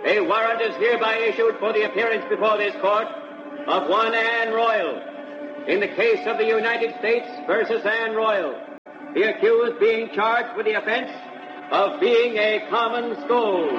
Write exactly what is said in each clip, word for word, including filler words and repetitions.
A warrant is hereby issued for the appearance before this court of one Anne Royal in the case of the United States versus Anne Royal, the accused being charged with the offense of being a common scold.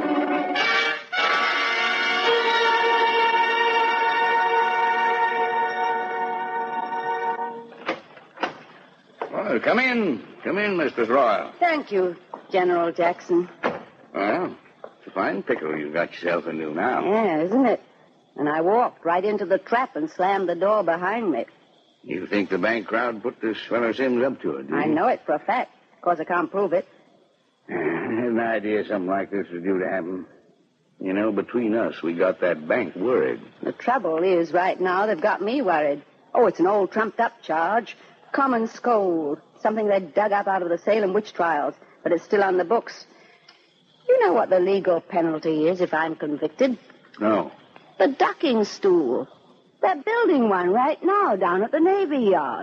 Well, come in. Come in, Mistress Royal. Thank you, General Jackson. Well, it's a fine pickle you've got yourself into now. Yeah, isn't it? And I walked right into the trap and slammed the door behind me. You think the bank crowd put this fellow Sims up to it, do you? I know it for a fact. Of course, I can't prove it. I had an idea something like this was due to happen. You know, between us, we got that bank worried. The trouble is, right now, they've got me worried. Oh, it's an old trumped-up charge. Common scold. Something they dug up out of the Salem witch trials. But it's still on the books. You know what the legal penalty is if I'm convicted? No. The ducking stool. They're building one right now down at the Navy Yard.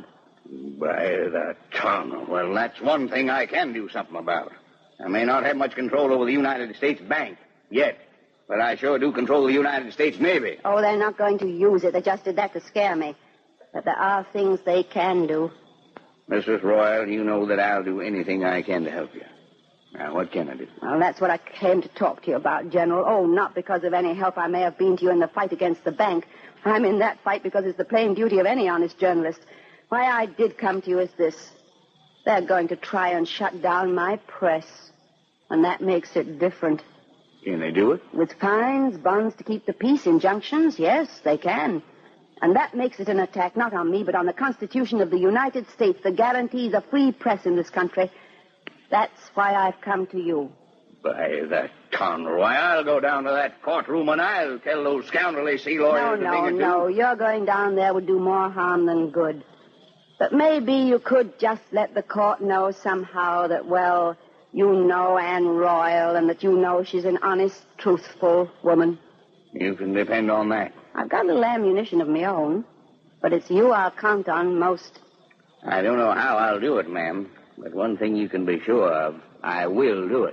By the tunnel. Well, that's one thing I can do something about. I may not have much control over the United States Bank yet, but I sure do control the United States Navy. Oh, they're not going to use it. They just did that to scare me. But there are things they can do. Missus Royal, you know that I'll do anything I can to help you. Now, what can I do? Well, that's what I came to talk to you about, General. Oh, not because of any help I may have been to you in the fight against the bank. I'm in that fight because it's the plain duty of any honest journalist. Why I did come to you is this. They're going to try and shut down my press. And that makes it different. Can they do it? With fines, bonds to keep the peace, injunctions, yes, they can. And that makes it an attack not on me, but on the Constitution of the United States that guarantees a free press in this country. That's why I've come to you. By the tunnel. Why, I'll go down to that courtroom and I'll tell those scoundrelly sea No, lawyers... no, no. You're going down there would do more harm than good. But maybe you could just let the court know somehow that, well, you know Anne Royal and that you know she's an honest, truthful woman. You can depend on that. I've got a little ammunition of my own, but it's you I'll count on most. I don't know how I'll do it, ma'am, but one thing you can be sure of, I will do it.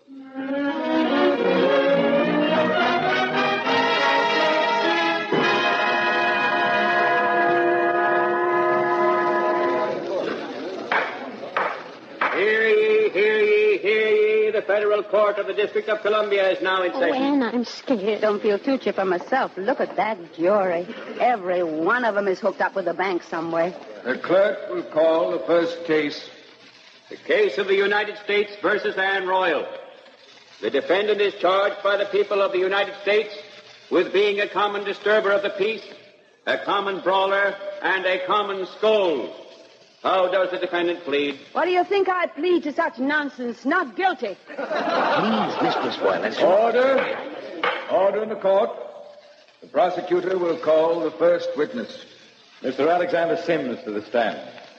Hear ye, hear ye, hear ye. The federal court of the District of Columbia is now in Oh, session. Anne, I'm scared. Don't feel too chipper myself. Look at that jury. Every one of them is hooked up with the bank some way. The clerk will call the first case. The case of the United States versus Anne Royal. The defendant is charged by the people of the United States with being a common disturber of the peace, a common brawler, and a common scold. How does the defendant plead? What do you think I plead to such nonsense? Not guilty. Please, Mistress Royal, let's... Order. Order in the court. The prosecutor will call the first witness. Mister Alexander Sims to the stand.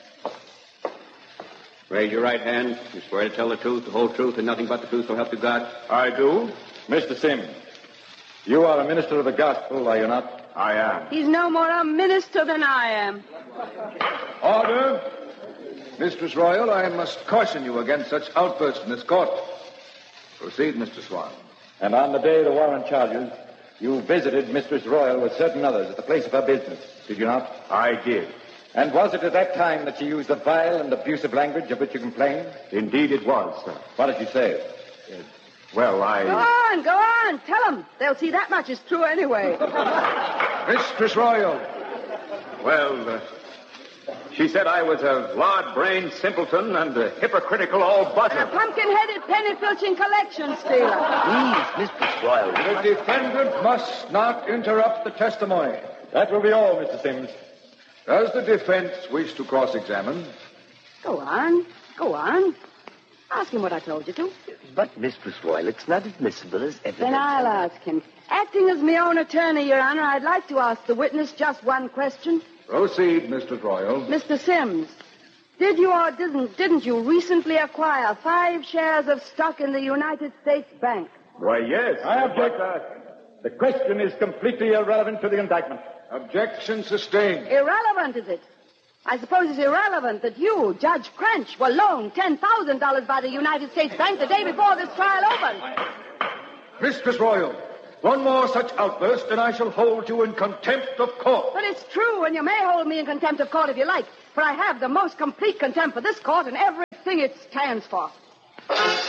Raise your right hand. You swear to tell the truth, the whole truth, and nothing but the truth, so help you God? I do. Mister Sims, you are a minister of the gospel, are you not? I am. He's no more a minister than I am. Order. Mistress Royal, I must caution you against such outbursts in this court. Proceed, Mister Swan. And on the day the warrant charges, you visited Mistress Royal with certain others at the place of her business, did you not? I did. And was it at that time that she used the vile and abusive language of which you complained? Indeed it was, sir. What did she say? Uh, well, I... Go on, go on. Tell them. They'll see that much is true anyway. Mistress Royal. Well, uh, she said I was a lard-brained simpleton and a hypocritical A all-butter. pumpkin-headed penny-filching collection stealer. Please, Mistress Royal. The defendant must not interrupt the testimony. That will be all, Mister Sims. Does the defense wish to cross-examine? Go on. Go on. Ask him what I told you to. But, Mistress Royal, it's not admissible as evidence. Then I'll ask him. Acting as my own attorney, Your Honor, I'd like to ask the witness just one question. Proceed, Mister Royal. Mister Sims, did you or didn't, didn't you recently acquire five shares of stock in the United States Bank? Why, yes. I object. Uh, the question is completely irrelevant to the indictment. Objection sustained. Irrelevant, is it? I suppose it's irrelevant that you, Judge Crench, were loaned ten thousand dollars by the United States Bank the day before this trial opened. Mistress Royal, One more such outburst, and I shall hold you in contempt of court. But it's true, and you may hold me in contempt of court if you like. For I have the most complete contempt for this court and everything it stands for.